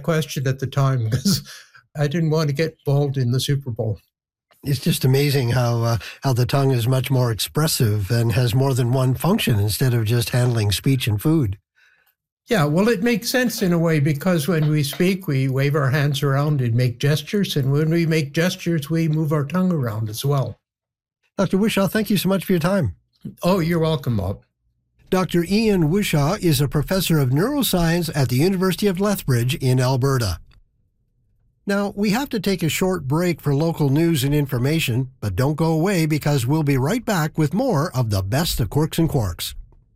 question at the time because I didn't want to get involved in the Super Bowl. It's just amazing how the tongue is much more expressive and has more than one function instead of just handling speech and food. Yeah, well, it makes sense in a way because when we speak, we wave our hands around and make gestures. And when we make gestures, we move our tongue around as well. Dr. Wishaw, thank you so much for your time. Oh, you're welcome, Bob. Dr. Ian Wishaw is a professor of neuroscience at the University of Lethbridge in Alberta. Now, we have to take a short break for local news and information, but don't go away because we'll be right back with more of the best of Quirks and Quarks.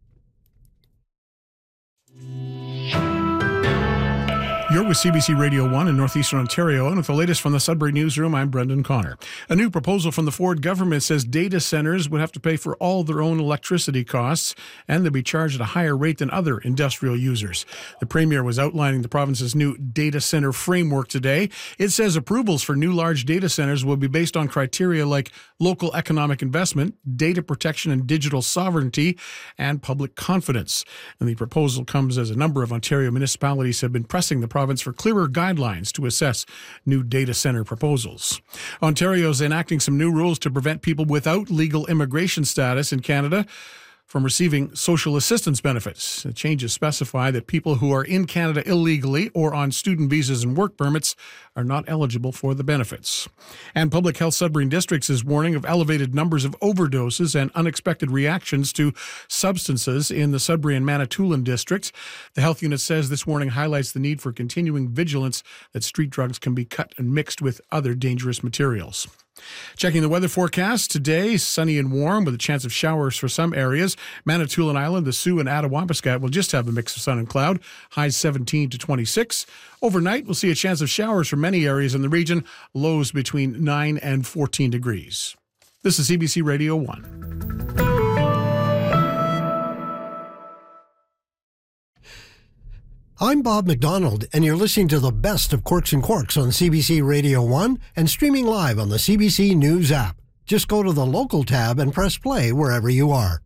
You're with CBC Radio 1 in Northeastern Ontario, and with the latest from the Sudbury Newsroom, I'm Brendan Connor. A new proposal from the Ford government says data centers would have to pay for all their own electricity costs, and they'll be charged at a higher rate than other industrial users. The Premier was outlining the province's new data center framework today. It says approvals for new large data centers will be based on criteria like local economic investment, data protection and digital sovereignty, and public confidence. And the proposal comes as a number of Ontario municipalities have been pressing the province for clearer guidelines to assess new data center proposals. Ontario is enacting some new rules to prevent people without legal immigration status in Canada from receiving social assistance benefits. The changes specify that people who are in Canada illegally or on student visas and work permits are not eligible for the benefits. And Public Health Sudbury Districts is warning of elevated numbers of overdoses and unexpected reactions to substances in the Sudbury and Manitoulin districts. The health unit says this warning highlights the need for continuing vigilance that street drugs can be cut and mixed with other dangerous materials. Checking the weather forecast today, sunny and warm with a chance of showers for some areas. Manitoulin Island, the Sioux and Attawapiskat will just have a mix of sun and cloud, highs 17 to 26. Overnight, we'll see a chance of showers for many areas in the region, lows between 9 and 14 degrees. This is CBC Radio 1. I'm Bob McDonald, and you're listening to the best of Quirks and Quarks on CBC Radio 1 and streaming live on the CBC News app. Just go to the local tab and press play wherever you are.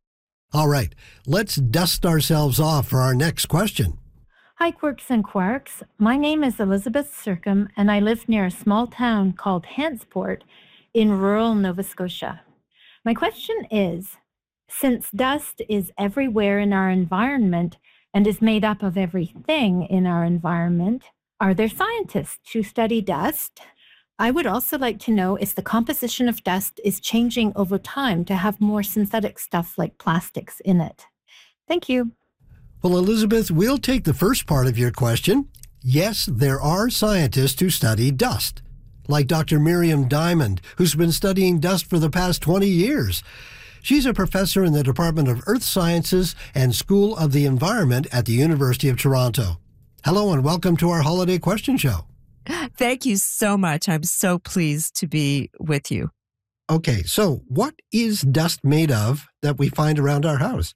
All right, let's dust ourselves off for our next question. Hi, Quirks and Quarks. My name is Elizabeth Sircom, and I live near a small town called Hantsport in rural Nova Scotia. My question is, since dust is everywhere in our environment, and is made up of everything in our environment, are there scientists who study dust? I would also like to know if the composition of dust is changing over time to have more synthetic stuff like plastics in it. Thank you. Well, Elizabeth, we'll take the first part of your question. Yes, there are scientists who study dust, like Dr. Miriam Diamond, who's been studying dust for the past 20 years. She's a professor in the Department of Earth Sciences and School of the Environment at the University of Toronto. Hello and welcome to our Holiday Question Show. Thank you so much. I'm so pleased to be with you. Okay, so what is dust made of that we find around our house?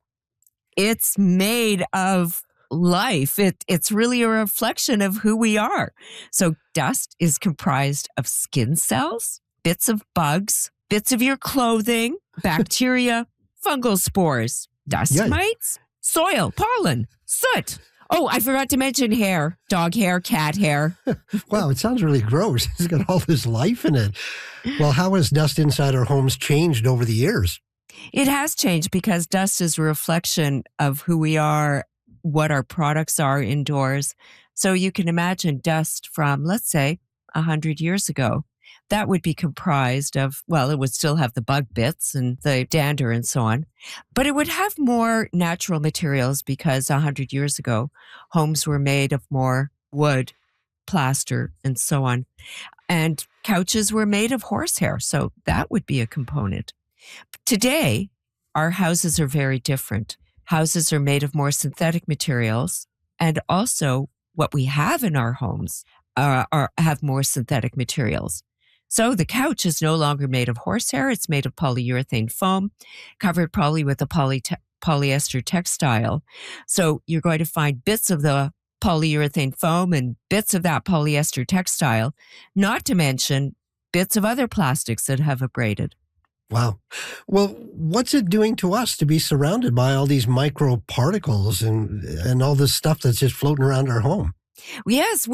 It's made of life. It's really a reflection of who we are. So dust is comprised of skin cells, bits of bugs, bits of your clothing, bacteria, fungal spores, dust mites, soil, pollen, soot. Oh, I forgot to mention hair, dog hair, cat hair. Wow, it sounds really gross. It's got all this life in it. Well, how has dust inside our homes changed over the years? It has changed because dust is a reflection of who we are, what our products are indoors. So you can imagine dust from, let's say, 100 years ago. That would be comprised of, well, it would still have the bug bits and the dander and so on, but it would have more natural materials because 100 years ago, homes were made of more wood, plaster, and so on. And couches were made of horsehair, so that would be a component. Today, our houses are very different. Houses are made of more synthetic materials, and also what we have in our homes have more synthetic materials. So the couch is no longer made of horsehair. It's made of polyurethane foam, covered probably with a polyester textile. So you're going to find bits of the polyurethane foam and bits of that polyester textile, not to mention bits of other plastics that have abraded. Wow. Well, what's it doing to us to be surrounded by all these microparticles and all this stuff that's just floating around our home? Yes,